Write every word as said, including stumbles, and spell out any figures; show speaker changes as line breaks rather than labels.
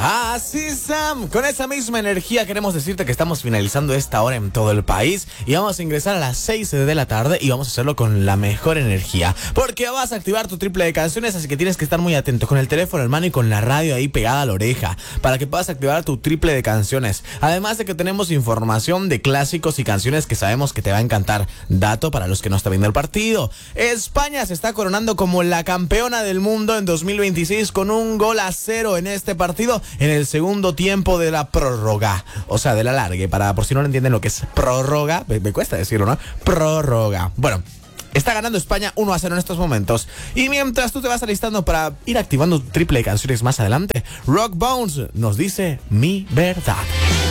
Así, Sam, con esa misma energía queremos decirte que estamos finalizando esta hora en todo el país y vamos a ingresar a las seis de la tarde y vamos a hacerlo con la mejor energía, porque vas a activar tu triple de canciones, así que tienes que estar muy atento con el teléfono en mano y con la radio ahí pegada a la oreja para que puedas activar tu triple de canciones. Además de que tenemos información de clásicos y canciones que sabemos que te va a encantar. Dato para los que no están viendo el partido: España se está coronando como la campeona del mundo en dos mil veintiséis con un gol a cero en este partido en el segundo tiempo de la prórroga, o sea, de la largue, para por si no lo entienden lo que es prórroga, me, me cuesta decirlo, ¿no? Prórroga. Bueno, está ganando España uno a cero en estos momentos. Y mientras tú te vas alistando para ir activando tu triple de canciones más adelante, Rock Bones nos dice Mi Verdad.